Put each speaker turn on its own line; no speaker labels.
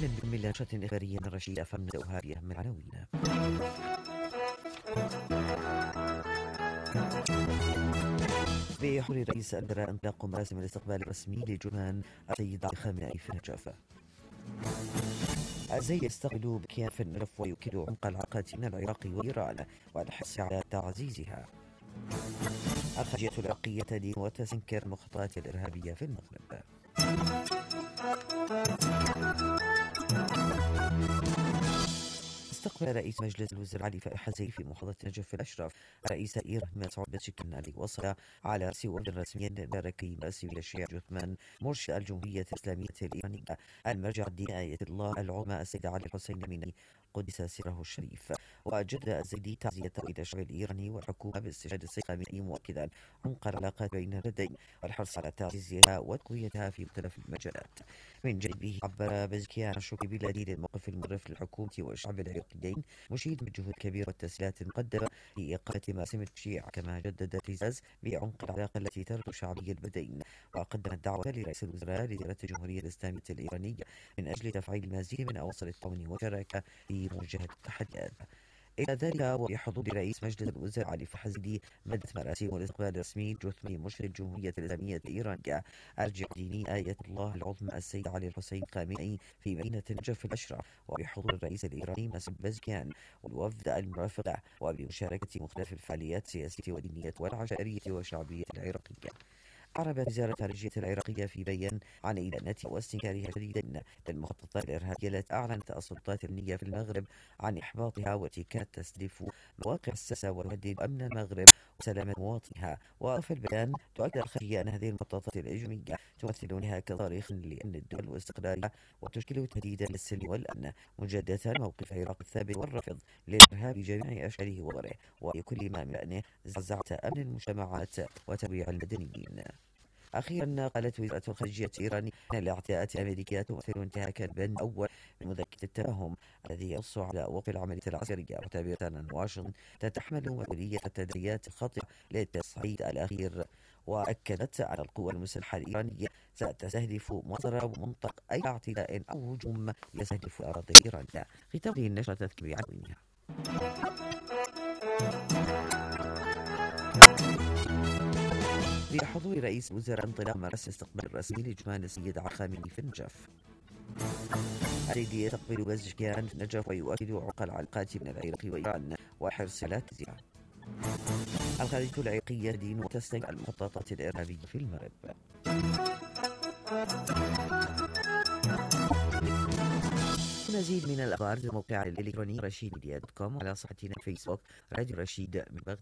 أهلا بكم من نشرة إخبارية رشيدة فنبدأها بأهم العناوين. بحضور رئيس الوزراء انطلاق مراسم الاستقبال الرسمي لجثمان السيد علي خامنئي في النجف. الزيدي يستقبل بكيان في النجف ويؤكد عمق العلاقات بين العراق وإيران والحرص على تعزيزها. الخارجية العراقية تدين وتستنكر المخططات الإرهابية في المغرب. استقبل رئيس مجلس الوزراء علي حزي في محافظة نجف الأشرف رئيس إيران مسعود بشكل الذي وصل على رأس وفد رسمي باركي رئيس الشيعة جثمان مرشد الجمهورية الإسلامية الإيرانية المرجع الديني آية الله العظمى السيد علي الحسين المني قدس سره الشريف. وجدد الزيدي تعزيته إلى الشعب الإيراني والحكومة باستشهاد السيد خامنئي مؤكدا عمق العلاقات بين البلدين والحرص على تعزيزها وتقويتها في مختلف المجالات. من جانبه عبر بزكيان الشكر بلادي للموقف المرف للحكومة والشعب العراقيين مشيد بجهود كبيرة والتسهيلات المقدمة لإقامة مراسم التشييع، كما جدد الاعتزاز بعمق العلاقة التي تربط شعبي البلدين، وقدم الدعوة لرئيس الوزراء لزيارة الجمهورية الإسلامية الإيرانية من أجل تفعيل المزيد من أواصر التعاون والشراكة في مواجهة التحديات. إلى ذلك وبحضور رئيس مجلس الوزراء علي حزيدي بدت مراسم الاستقبال الرسمي جثمان مرشد الجمهورية الإسلامية الإيرانية المرجع الديني آية الله العظمى السيد علي الحسين خامنئي في مدينة نجف الأشرف، وبحضور الرئيس الإيراني مسعود بزكيان والوفد المرافق له، وبمشاركة مختلف الفعاليات السياسية والدينية والعشائرية والشعبية العراقية. أعربت وزارة الخارجية العراقية في بيان عن إدانتها واستنكارها شديدا للمخططات الإرهابية التي أعلنت السلطات الأمنية في المغرب عن إحباطها والتي كانت تستهدف مواقع حساسة وتهدد أمن المغرب وسلامة مواطنيها. وفي البيان تؤكد الخارجية أن هذه المخططات الهجومية تمثل نهاية صارخ لأمن الدول واستقرارها وتشكل تهديدا للسلم والأمن، مجددا موقف العراق الثابت والرافض للإرهاب بجميع أشكاله وغيره وبكل ما من أنه زعزعة أمن المجتمعات وترويع المدنيين. أخيرا قالت وزارة الخارجية الإيرانية أن الاعتداءات الأمريكية تمثل انتهاكا البند الأول من مذكرة التفاهم الذي ينص على وقف العملية العسكرية، معتبرة أن واشنطن تتحمل مسؤولية التدريبات الخاطئة للتصعيد الأخير. وأكدت أن القوى المسلحة الإيرانية ستستهدف مصدر ومنطق أي اعتداء أو هجوم يستهدف الأراضي الإيرانية. ختام النشرة تذكر عنوانها. بحضور رئيس الوزراء انطلاق مراسم الاستقبال الرسمي لجثمان السيد علي خامنئي في النجف. الزيدي يستقبل بزكيان في النجف ويؤكد عمق العلاقات بين العراق وإيران وحرص على تعزيزها. الخارجية العراقية تدين وتستنكر المخططات الإرهابية في المغرب. مزيد من الأخبار في موقع الإلكتروني رشيد ميديا دوت كوم، على صفحتنا الفيسبوك راديو رشيد من بغداد.